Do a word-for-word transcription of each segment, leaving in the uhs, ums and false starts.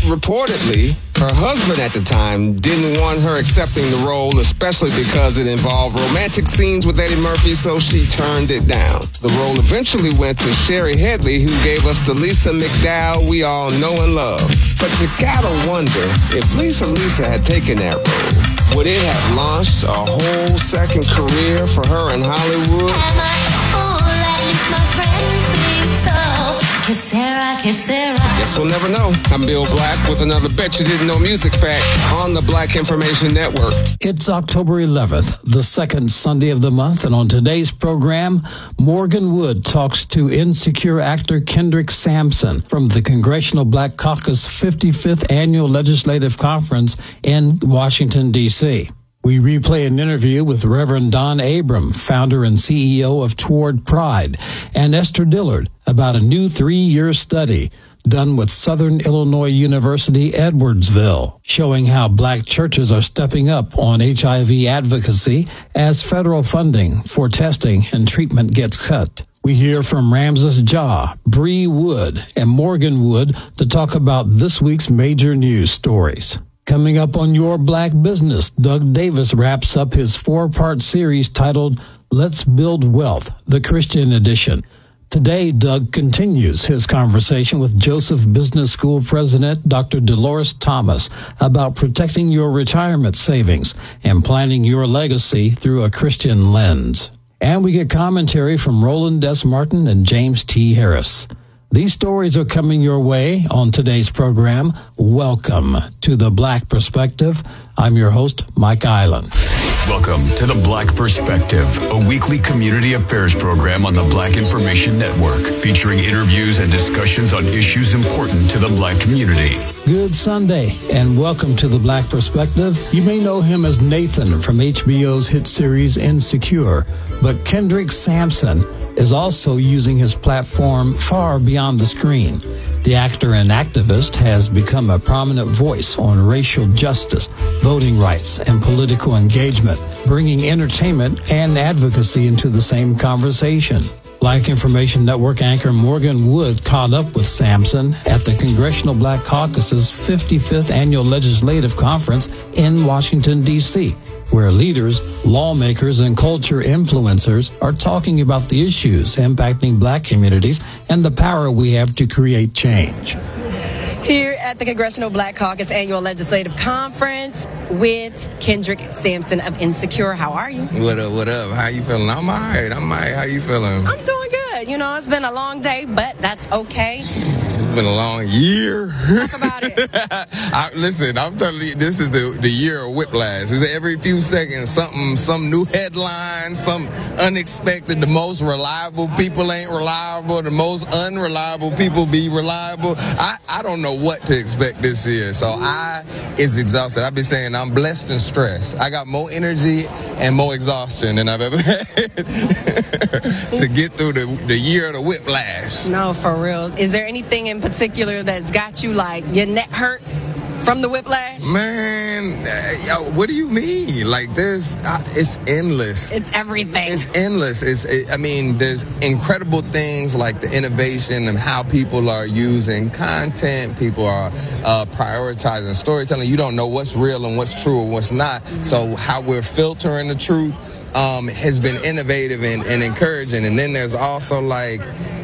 reportedly, her husband at the time didn't want her accepting the role, especially because it involved romantic scenes with Eddie Murphy, so she turned it down. The role eventually went to Sherry Headley, who gave us the Lisa McDowell we all know and love. But you gotta wonder, if Lisa Lisa had taken that role, would it have launched a whole second career for her in Hollywood? Am I a fool? At least my friends think so. Que sera, que sera. Guess we'll never know. I'm Bill Black with another Bet You Didn't Know Music Fact on the Black Information Network. It's October eleventh, the second Sunday of the month, and on today's program, Morgan Wood talks to Insecure actor Kendrick Sampson from the Congressional Black Caucus fifty-fifth Annual Legislative Conference in Washington, D C We replay an interview with Reverend Don Abram, founder and C E O of Toward Pride, and Esther Dillard about a new three-year study done with Southern Illinois University Edwardsville, showing how black churches are stepping up on H I V advocacy as federal funding for testing and treatment gets cut. We hear from Ramses Ja, Bree Wood, and Morgan Wood to talk about this week's major news stories. Coming up on Your Black Business, Doug Davis wraps up his four-part series titled Let's Build Wealth, the Christian edition. Today, Doug continues his conversation with Joseph Business School President Doctor Dolores Thomas about protecting your retirement savings and planning your legacy through a Christian lens. And we get commentary from Roland S. Martin and James T. Harris. These stories are coming your way on today's program. Welcome to The Black Perspective. I'm your host, Mike Island. Welcome to The Black Perspective, a weekly community affairs program on the Black Information Network, featuring interviews and discussions on issues important to the Black community. Good Sunday, and welcome to The Black Perspective. You may know him as Nathan from H B O's hit series Insecure, but Kendrick Sampson is also using his platform far beyond the screen. The actor and activist has become a prominent voice on racial justice, voting rights, and political engagement, bringing entertainment and advocacy into the same conversation. Black Information Network anchor Morgan Wood caught up with Sampson at the Congressional Black Caucus's fifty-fifth Annual Legislative Conference in Washington, D C, where leaders, lawmakers, and culture influencers are talking about the issues impacting black communities and the power we have to create change. Here at the Congressional Black Caucus Annual Legislative Conference with Kendrick Sampson of Insecure. How are you? What up, what up? How you feeling? I'm all right. I'm all right. How you feeling? I'm doing good. You know, it's been a long day, but that's okay. It's been a long year. Talk about it. I, listen, I'm telling you, this is the, the year of whiplash. It's every few seconds, something, some new headline, some unexpected. The most reliable people ain't reliable. The most unreliable people be reliable. I, I don't know what to expect this year. So I is exhausted. I've been saying I'm blessed and stressed. I got more energy and more exhaustion than I've ever had to get through the, the year of the whiplash. No, for real. Is there anything in particular that's got you like your neck hurt from the whiplash? Man, uh, what do you mean? Like there's, uh, it's endless. It's everything. It's endless. It's, it, I mean, there's incredible things like the innovation and how people are using content. People are uh, prioritizing storytelling. You don't know what's real and what's true and what's not. Mm-hmm. So how we're filtering the truth um, has been innovative and, and encouraging. And then there's also like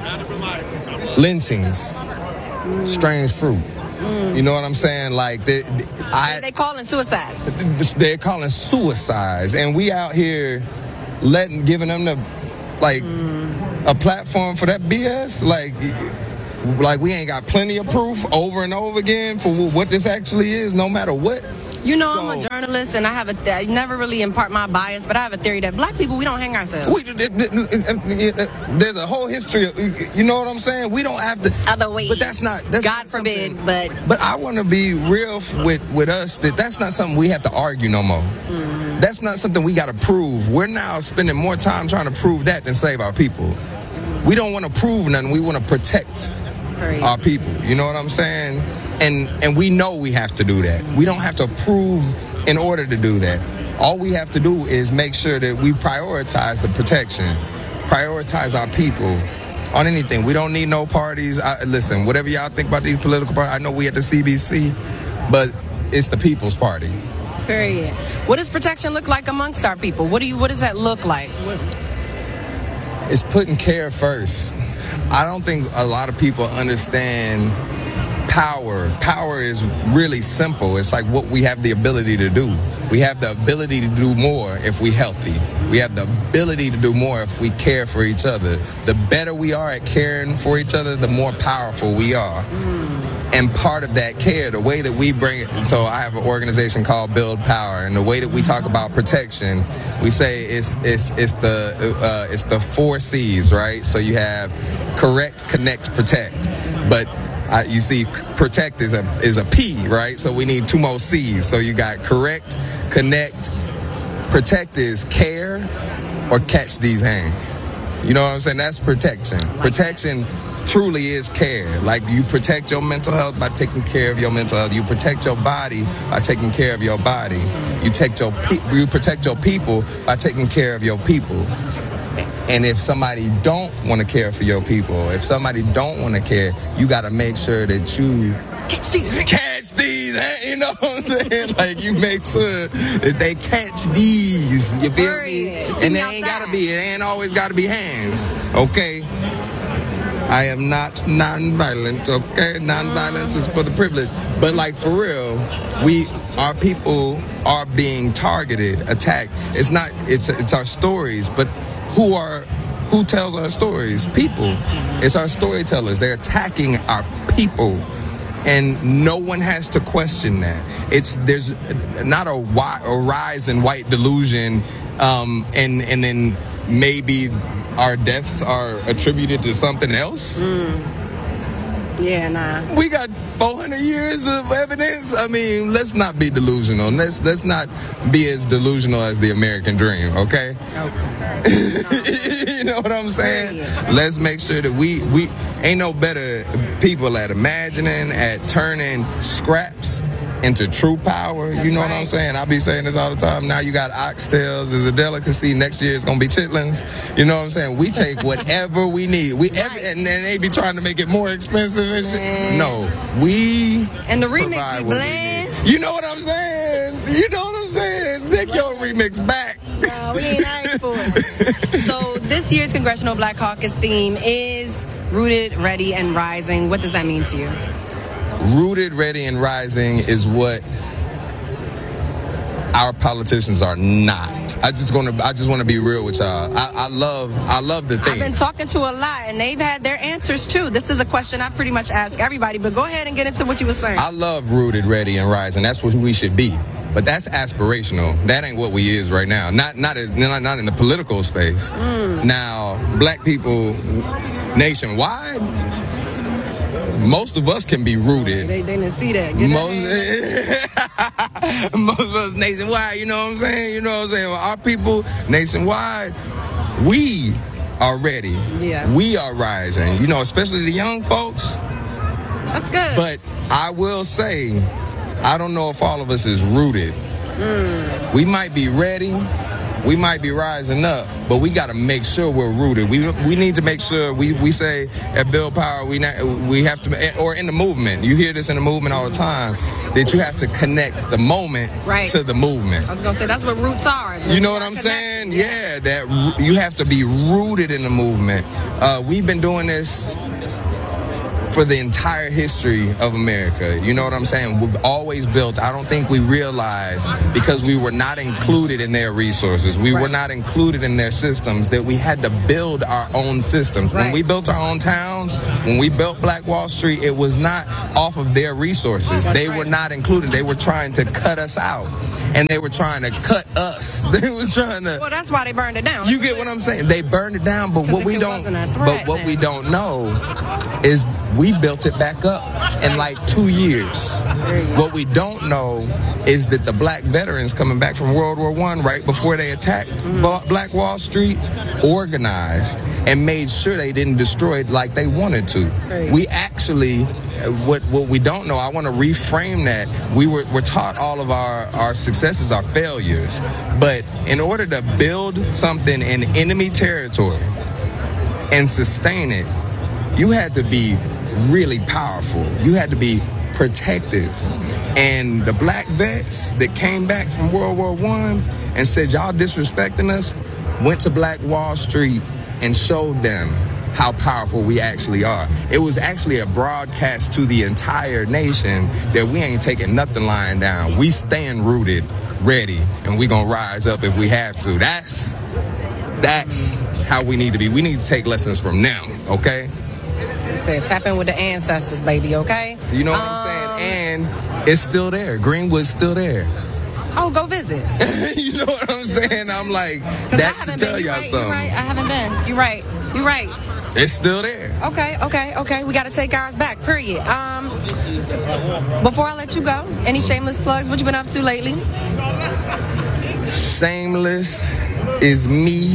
lynchings, mm. strange fruit. Mm. You know what I'm saying? Like, they, they, I, they calling suicides. They're calling suicides, and we out here letting, giving them the, like, mm. a platform for that B S. Like, like we ain't got plenty of proof over and over again for what this actually is, no matter what. You know, so, I'm a journalist, and I have a th- I never really impart my bias, but I have a theory that black people, we don't hang ourselves. We, there's a whole history of, you know what I'm saying? We don't have to. Other ways. But that's not. That's God not forbid, but. But I want to be real with, with us that that's not something we have to argue no more. Mm-hmm. That's not something we got to prove. We're now spending more time trying to prove that than save our people. We don't want to prove nothing. We want to protect right. our people. You know what I'm saying? And and we know we have to do that. We don't have to prove in order to do that. All we have to do is make sure that we prioritize the protection, prioritize our people, on anything. We don't need no parties. I, listen, whatever y'all think about these political parties, I know we at the C B C, but it's the people's party. Period. What does protection look like amongst our people? What do you? What does that look like? What? It's putting care first. I don't think a lot of people understand power. Power is really simple. It's like what we have the ability to do. We have the ability to do more if we healthy. We have the ability to do more if we care for each other. The better we are at caring for each other, the more powerful we are. Mm. And part of that care, the way that we bring it, so I have an organization called Build Power, and the way that we talk about protection, we say it's it's it's the uh, it's the four C's, right? So you have correct, connect, protect, but Uh, you see, protect is a is a P, right? So we need two more C's. So you got correct, connect, protect is care, or catch these hands. You know what I'm saying? That's protection. Protection truly is care. Like, you protect your mental health by taking care of your mental health. You protect your body by taking care of your body. You take your pe- you protect your people by taking care of your people. And if somebody don't want to care for your people, if somebody don't want to care, you got to make sure that you catch these, catch these, you know what I'm saying? Like, you make sure that they catch these, you feel me? And it ain't got to be, it ain't always got to be hands, okay? I am not non-violent, okay? Non-violence is for the privileged. But, like, for real, we, our people are being targeted, attacked. It's not, it's it's our stories, but who are, who tells our stories? People. It's our storytellers. They're attacking our people. And no one has to question that. It's, there's not a, a rise in white delusion, um, and, and then maybe our deaths are attributed to something else. Mm. Yeah, nah. We got four hundred years of evidence. I mean, let's not be delusional. Let's let's not be as delusional as the American dream, okay? Okay. You know what I'm saying? Let's make sure that we, we ain't no better people at imagining, at turning scraps into true power. That's you know right. what I'm saying? I be saying this all the time. Now you got oxtails as a delicacy. Next year it's gonna be chitlins. You know what I'm saying? We take whatever we need. We right. every, and then they be trying to make it more expensive and shit. Man. No, we and the remix be bland. You know what I'm saying? You know what I'm saying? Take your remix back. No, we ain't asked for it. So this year's Congressional Black Caucus theme is Rooted, Ready, and Rising. What does that mean to you? Rooted, ready, and rising is what our politicians are not. I just gonna, I just want to be real with y'all. I, I love, I love the thing. I've been talking to a lot, and they've had their answers too. This is a question I pretty much ask everybody. But go ahead and get into what you were saying. I love rooted, ready, and rising. That's what we should be. But that's aspirational. That ain't what we is right now. Not, not as, not, not in the political space. Mm. Now, black people nationwide. Most of us can be rooted. They, they didn't see that. Get most, most of us nationwide, you know what I'm saying? You know what I'm saying? Our people nationwide, we are ready. Yeah. We are rising. You know, especially the young folks. That's good. But I will say, I don't know if all of us is rooted. Mm. We might be ready. We might be rising up, but we got to make sure we're rooted. We we need to make sure we, we say at Build Power we not, we have to, or in the movement. You hear this in the movement all the time, that you have to connect the moment right. to the movement. I was gonna say that's what roots are. You know what I'm saying? Yeah, that you have to be rooted in the movement. Uh, we've been doing this for the entire history of America. You know what I'm saying? We've always built, I don't think we realized, because we were not included in their resources, we right. were not included in their systems, that we had to build our own systems. Right. When we built our own towns, when we built Black Wall Street, it was not off of their resources. That's they right. were not included. They were trying to cut us out. And they were trying to cut us. They was trying to. Well, that's why they burned it down. You get what I'm saying? They burned it down, but what we don't. But what we don't know is we built it back up in like two years. What we don't know is that the black veterans coming back from World War One, right before they attacked mm-hmm. Black Wall Street, organized and made sure they didn't destroy it like they wanted to. Right. We actually. What what we don't know, I want to reframe that. We were we're taught all of our, our successes are failures. But in order to build something in enemy territory and sustain it, you had to be really powerful. You had to be protective. And the black vets that came back from World War One and said, y'all disrespecting us, went to Black Wall Street and showed them how powerful we actually are. It was actually a broadcast to the entire nation that we ain't taking nothing lying down. We stand rooted, ready, and we gonna rise up if we have to. That's that's how we need to be. We need to take lessons from them, okay? Said tap in with the ancestors, baby, okay? You know what um, I'm saying? And it's still there. Greenwood's still there. Oh, go visit. You know what I'm saying? I'm like, that should tell been. y'all right, something. You're right. I haven't been. You're right. You're right. It's still there. Okay, okay, okay. We got to take ours back, period. Um, before I let you go, any shameless plugs? What you been up to lately? Shameless is me.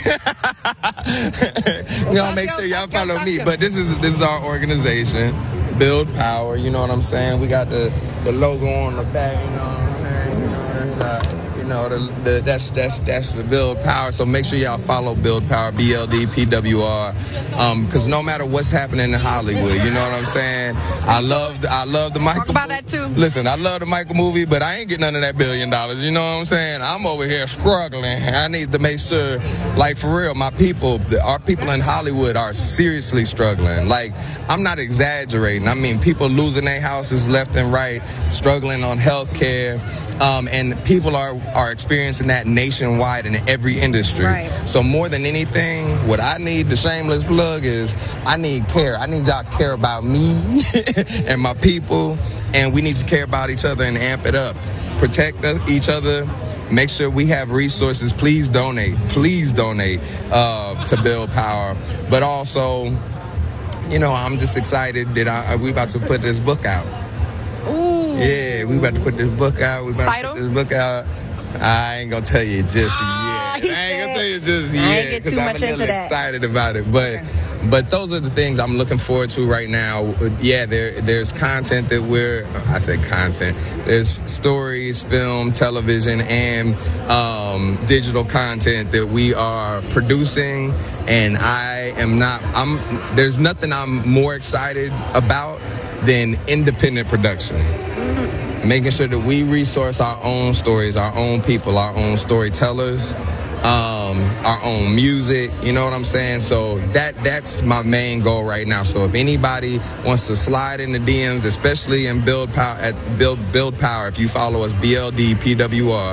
You know, make sure y'all follow me. But this is this is our organization, Build Power. You know what I'm saying? We got the, the logo on the back. You know what I'm saying? You know, there's, uh, you know the, the, that's that's that's the Build Power. So make sure y'all follow Build Power, B L D P W R, because um, no matter what's happening in Hollywood, you know what I'm saying? I love I love the Michael. Talk about that too. Listen, I love the Michael movie, but I ain't getting none of that billion dollars. You know what I'm saying? I'm over here struggling. I need to make sure, like for real, my people, our people in Hollywood are seriously struggling. Like, I'm not exaggerating. I mean, people losing their houses left and right, struggling on health care. Um, and people are, are experiencing that nationwide in every industry. Right. So more than anything, what I need, the shameless plug, is I need care. I need y'all to care about me and my people, and we need to care about each other and amp it up. Protect each other. Make sure we have resources. Please donate. Please donate uh, to Build Power. But also, you know, I'm just excited that I, we about to put this book out. Ooh. Yeah, we about to put this book out. We about Title? to put this book out. I ain't gonna tell you just ah, yet. I ain't gonna tell you just yet. I ain't get too much I'm into that. excited about it, but okay. But those are the things I'm looking forward to right now. Yeah, there there's content that we're I said content. There's stories, film, television, and um, digital content that we are producing, and I am not. I'm. There's nothing I'm more excited about than independent production. Mm-hmm. Making sure that we resource our own stories, our own people, our own storytellers, um, our own music, you know what I'm saying? So that that's my main goal right now. So if anybody wants to slide in the D Ms, especially in Build Power, at Build Build Power, if you follow us, B L D P W R,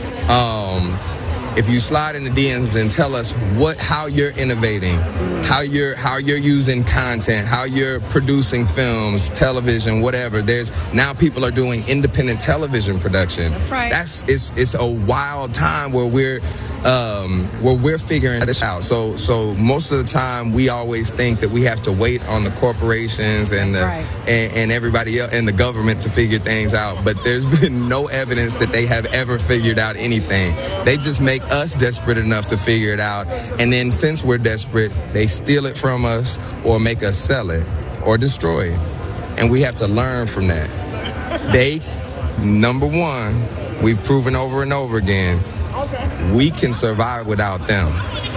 um, if you slide in the D Ms and tell us what, how you're innovating, how you're how you're using content, how you're producing films, television, whatever. There's now people are doing independent television production. That's right. That's it's it's a wild time where we're um, where we're figuring this out. So so most of the time we always think that we have to wait on the corporations and the, right. and, and everybody else and the government to figure things out. But there's been no evidence that they have ever figured out anything. They just make us desperate enough to figure it out, and then since we're desperate, they steal it from us or make us sell it or destroy it, and we have to learn from that. They, number one, we've proven over and over again, we can survive without them.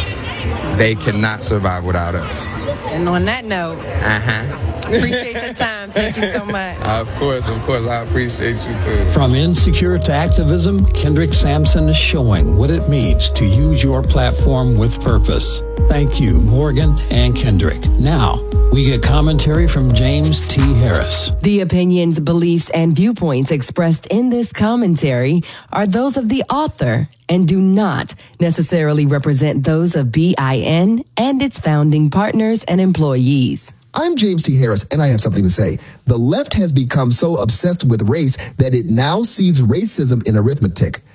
They cannot survive without us. And on that note, uh-huh. Appreciate your time. Thank you so much. Of course, of course. I appreciate you too. From insecure to activism, Kendrick Sampson is showing what it means to use your platform with purpose. Thank you, Morgan and Kendrick. Now, we get commentary from James T. Harris. The opinions, beliefs, and viewpoints expressed in this commentary are those of the author and do not necessarily represent those of B I N and its founding partners and employees. I'm James T. Harris, and I have something to say. The left has become so obsessed with race that it now sees racism in arithmetic.